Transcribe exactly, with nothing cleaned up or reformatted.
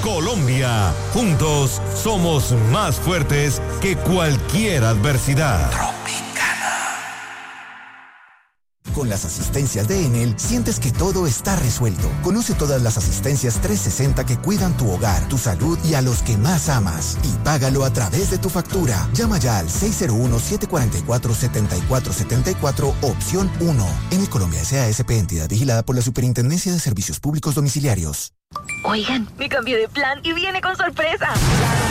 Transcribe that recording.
Colombia. Juntos somos más fuertes que cualquier adversidad. Con las asistencias de Enel, sientes que todo está resuelto. Conoce todas las asistencias trescientos sesenta que cuidan tu hogar, tu salud y a los que más amas. Y págalo a través de tu factura. Llama ya al seis cero uno, siete cuatro cuatro, siete cuatro siete cuatro, opción uno. Enel Colombia S A S P, entidad vigilada por la Superintendencia de Servicios Públicos Domiciliarios. Oigan, me cambié de plan y viene con sorpresa.